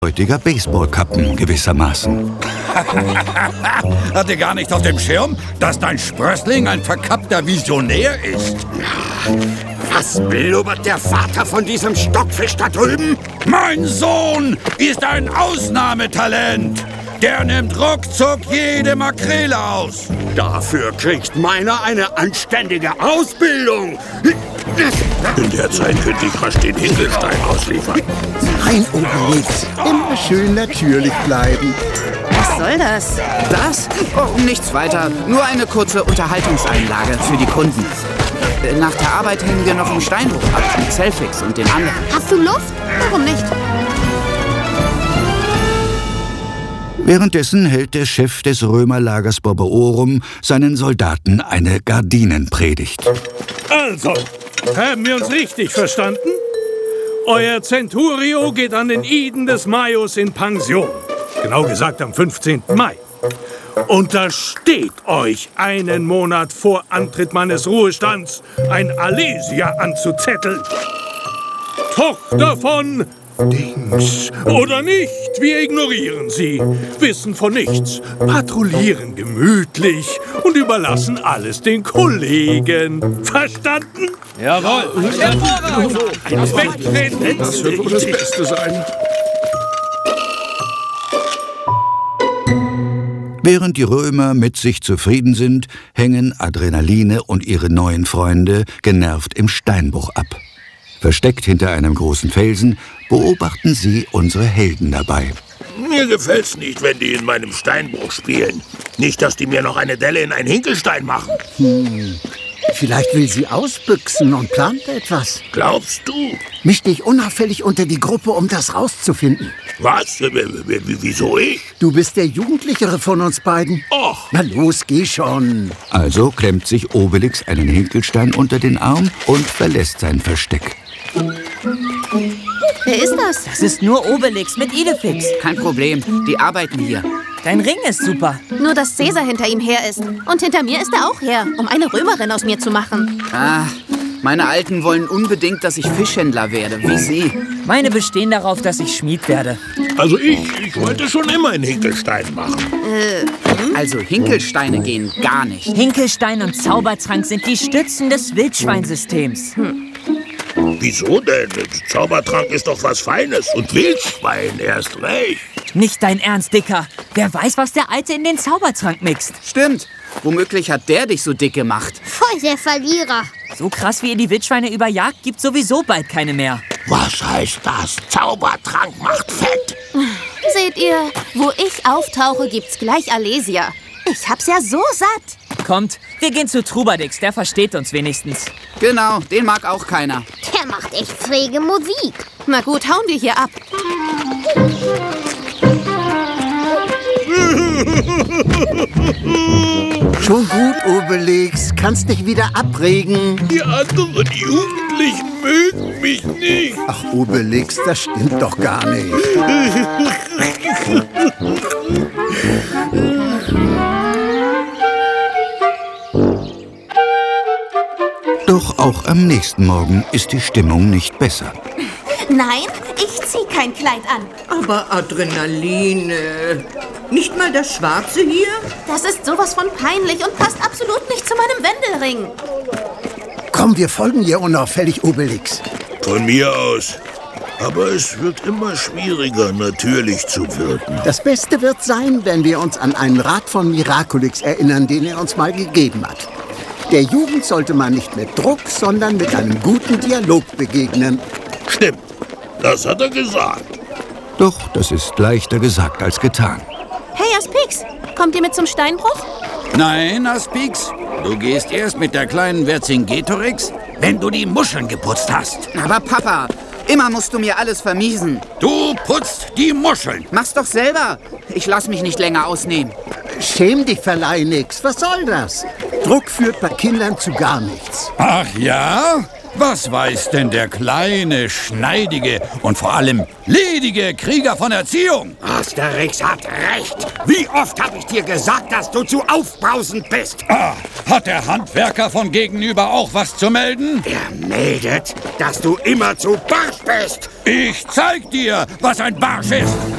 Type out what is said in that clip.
heutiger Baseballkappen gewissermaßen. Hatte gar nicht auf dem Schirm, dass dein Sprössling ein verkappter Visionär ist. Was blubbert der Vater von diesem Stockfisch da drüben? Mein Sohn ist ein Ausnahmetalent. Der nimmt ruckzuck jede Makrele aus. Dafür kriegt meiner eine anständige Ausbildung. In der Zeit könnte ich rasch den Hinkelstein ausliefern. Ein Obelix. Immer schön natürlich bleiben. Was soll das? Das? Oh, nichts weiter. Nur eine kurze Unterhaltungseinlage für die Kunden. Nach der Arbeit hängen wir noch im Steinbruch ab mit Selfix und den anderen. Hast du Luft? Warum nicht? Währenddessen hält der Chef des Römerlagers Borbeorum seinen Soldaten eine Gardinenpredigt. Also, haben wir uns richtig verstanden? Euer Centurio geht an den Iden des Maius in Pension. Genau gesagt am 15. Mai. Untersteht euch, einen Monat vor Antritt meines Ruhestands ein Alesia anzuzetteln. Tochter von Dings oder nicht, wir ignorieren sie, wissen von nichts, patrouillieren gemütlich und überlassen alles den Kollegen. Verstanden? Jawohl. Wegtreten. Das wird wohl das Beste sein. Während die Römer mit sich zufrieden sind, hängen Adrenaline und ihre neuen Freunde genervt im Steinbruch ab. Versteckt hinter einem großen Felsen beobachten sie unsere Helden dabei. Mir gefällt's nicht, wenn die in meinem Steinbruch spielen. Nicht, dass die mir noch eine Delle in einen Hinkelstein machen. Vielleicht will sie ausbüchsen und plant etwas. Glaubst du? Misch dich unauffällig unter die Gruppe, um das rauszufinden. Was? Wieso ich? Du bist der Jugendlichere von uns beiden. Och. Na los, geh schon. Also klemmt sich Obelix einen Hinkelstein unter den Arm und verlässt sein Versteck. Wer ist das? Das ist nur Obelix mit Idefix. Kein Problem, die arbeiten hier. Dein Ring ist super. Nur, dass Cäsar hinter ihm her ist. Und hinter mir ist er auch her, um eine Römerin aus mir zu machen. Ah, meine Alten wollen unbedingt, dass ich Fischhändler werde, wie Sie. Meine bestehen darauf, dass ich Schmied werde. Also ich wollte schon immer einen Hinkelstein machen. Also Hinkelsteine gehen gar nicht. Hinkelstein und Zaubertrank sind die Stützen des Wildschweinsystems. Wieso denn? Zaubertrank ist doch was Feines und Wildschwein erst recht. Nicht dein Ernst, Dicker. Wer weiß, was der Alte in den Zaubertrank mixt. Stimmt. Womöglich hat der dich so dick gemacht. Voll der Verlierer. So krass, wie ihr die Wildschweine überjagt, gibt sowieso bald keine mehr. Was heißt das? Zaubertrank macht fett. Seht ihr, wo ich auftauche, gibt's gleich Alesia. Ich hab's ja so satt. Kommt, wir gehen zu Trubadix, der versteht uns wenigstens. Genau, den mag auch keiner. Der macht echt schräge Musik. Na gut, hauen wir hier ab. Schon gut, Obelix. Kannst dich wieder abregen. Die anderen Jugendlichen mögen mich nicht. Ach, Obelix, das stimmt doch gar nicht. Doch auch am nächsten Morgen ist die Stimmung nicht besser. Nein, ich zieh kein Kleid an. Aber Adrenaline. Nicht mal das Schwarze hier? Das ist sowas von peinlich und passt absolut nicht zu meinem Wendelring. Komm, wir folgen ihr unauffällig, Obelix. Von mir aus. Aber es wird immer schwieriger, natürlich zu wirken. Das Beste wird sein, wenn wir uns an einen Rat von Miraculix erinnern, den er uns mal gegeben hat. Der Jugend sollte man nicht mit Druck, sondern mit einem guten Dialog begegnen. Stimmt, das hat er gesagt. Doch das ist leichter gesagt als getan. Hey, Aspix, kommt ihr mit zum Steinbruch? Nein, Aspix, du gehst erst mit der kleinen Vercingetorix, wenn du die Muscheln geputzt hast. Aber Papa, immer musst du mir alles vermiesen. Du putzt die Muscheln. Mach's doch selber. Ich lass mich nicht länger ausnehmen. Schäm dich, Verleinix. Was soll das? Druck führt bei Kindern zu gar nichts. Ach ja? Was weiß denn der kleine, schneidige und vor allem ledige Krieger von Erziehung? Asterix hat recht. Wie oft habe ich dir gesagt, dass du zu aufbrausend bist? Ah, hat der Handwerker von gegenüber auch was zu melden? Er meldet, dass du immer zu barsch bist. Ich zeig dir, was ein Barsch ist.